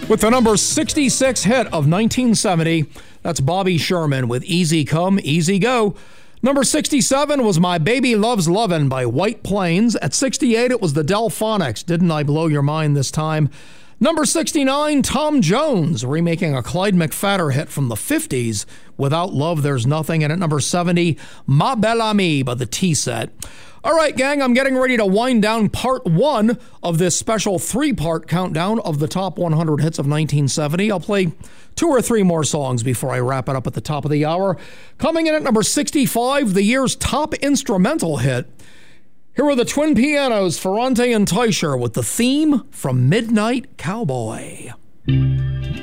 With the number 66 hit of 1970, that's Bobby Sherman with Easy Come, Easy Go. Number 67 was My Baby Loves Lovin' by White Plains. At 68, it was the Delphonics, Didn't I Blow Your Mind This Time? Number 69, Tom Jones, remaking a Clyde McPhatter hit from the 50s, Without Love There's Nothing. And at number 70, Ma Belle Amie by the T-Set. All right, gang, I'm getting ready to wind down part one of this special three-part countdown of the top 100 hits of 1970. I'll play two or three more songs before I wrap it up at the top of the hour. Coming in at number 65, the year's top instrumental hit. Here are the Twin Pianos, Ferrante and Teicher, with the theme from Midnight Cowboy.